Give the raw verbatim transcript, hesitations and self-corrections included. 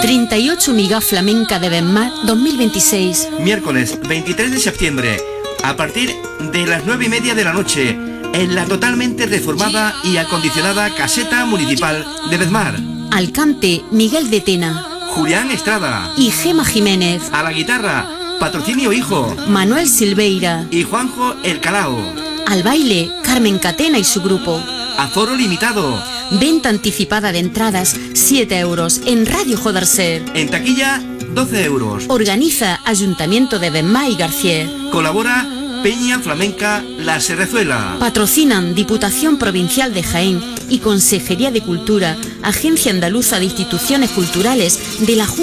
treinta y ocho Miga Flamenca de Benmar dos mil veintiséis. Miércoles veintitrés de septiembre, a partir de las nueve y media de la noche, en la totalmente reformada y acondicionada Caseta Municipal de Benmar. Al cante, Miguel de Tena. Julián Estrada. Y Gema Jiménez. A la guitarra, Patrocinio Hijo. Manuel Silveira. Y Juanjo El Calao. Al baile, Carmen Catena y su grupo. Aforo limitado. Venta anticipada de entradas, siete euros en Radio Jodarser. En taquilla, doce euros. Organiza Ayuntamiento de Benmar y García. Colabora Peña Flamenca La Serrezuela. Patrocinan Diputación Provincial de Jaén y Consejería de Cultura, Agencia Andaluza de Instituciones Culturales de la Junta